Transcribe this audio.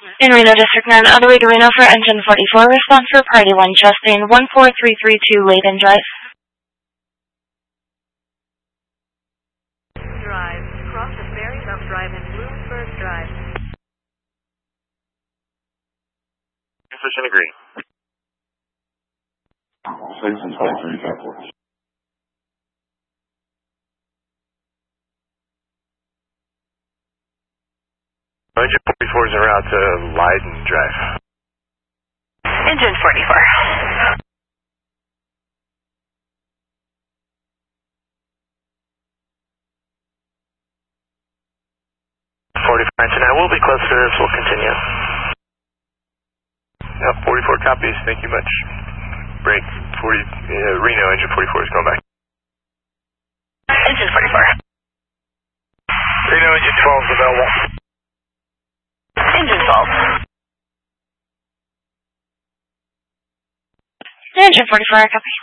In Reno District 9, on the way to Reno for engine 44, response for party 1, Justine, 14332 Layden Drive. Drive, cross the Ferry Dump Drive and Bloomsburg Drive. Position agree. Station 23, Engine 44 is en route to Layden Drive. Engine 44. 45 tonight. We'll be close to this. We'll continue. Yep, 44 copies. Thank you much. Break 40. Reno engine 44 is going back. Engine 44. Reno engine 12 is available. Engine 12. Engine 44, copy.